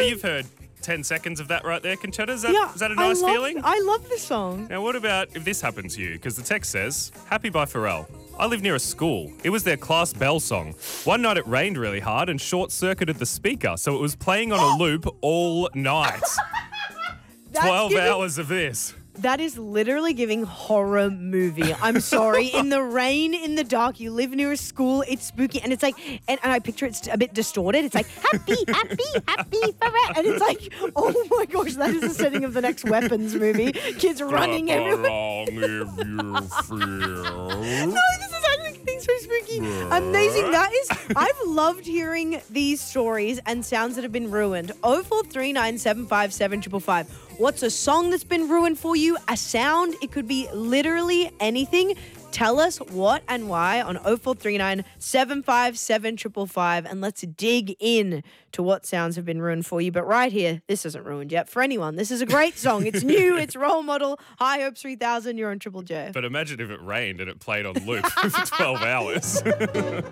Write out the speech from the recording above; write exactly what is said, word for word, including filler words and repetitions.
you've heard ten seconds of that right there, Conchetta. Is that, Yeah, is that a nice I love, feeling? I love this song. Now, what about if this happened to you? Because the text says, Happy by Pharrell. I live near a school. It was their class bell song. One night it rained really hard and short-circuited the speaker, so it was playing on a loop all night. That's twelve giving- hours of this. That is literally giving horror movie. I'm sorry. In the rain, in the dark, you live near a school, it's spooky, and it's like, and, and I picture it's a bit distorted. It's like, happy, happy, happy, forever. And it's like, oh my gosh, that is the setting of the next Weapons movie. Kids running everywhere. Wrong if you feel. No, this is actually getting so spooky. Amazing. That is, I've loved hearing these stories and sounds that have been ruined. oh four three nine, seven five seven, five five five. What's a song that's been ruined for you? A sound? It could be literally anything. Tell us what and why on oh four three nine, seven five seven, five five five, and let's dig in to what sounds have been ruined for you. But right here, this isn't ruined yet for anyone. This is a great song. It's new. It's Role Model. High Hopes three thousand. You're on Triple J. But imagine if it rained and it played on loop for twelve hours.